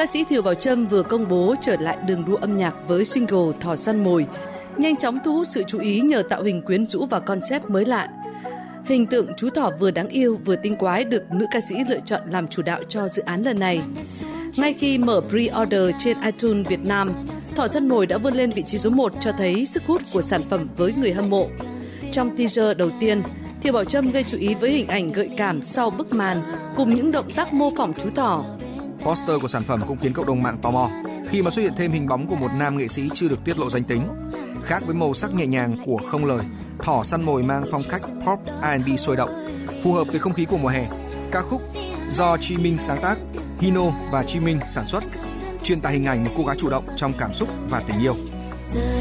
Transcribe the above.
ca sĩ Thiều Bảo Trâm vừa công bố trở lại đường đua âm nhạc với single Thỏ Săn Mồi, nhanh chóng thu hút sự chú ý nhờ tạo hình quyến rũ và concept mới lạ. Hình tượng chú thỏ vừa đáng yêu vừa tinh quái được nữ ca sĩ lựa chọn làm chủ đạo cho dự án lần này. Ngay khi mở pre-order trên iTunes Việt Nam, Thỏ Săn Mồi đã vươn lên vị trí số 1 cho thấy sức hút của sản phẩm với người hâm mộ. Trong teaser đầu tiên, Thiều Bảo Trâm gây chú ý với hình ảnh gợi cảm sau bức màn cùng những động tác mô phỏng chú thỏ. Poster của sản phẩm cũng khiến cộng đồng mạng tò mò khi mà xuất hiện thêm hình bóng của một nam nghệ sĩ chưa được tiết lộ danh tính. Khác với màu sắc nhẹ nhàng của Không Lời, Thỏ Săn Mồi mang phong cách pop R&B sôi động, phù hợp với không khí của mùa hè. Ca khúc do Chi Minh sáng tác, Hino và Chi Minh sản xuất, truyền tải hình ảnh một cô gái chủ động trong cảm xúc và tình yêu.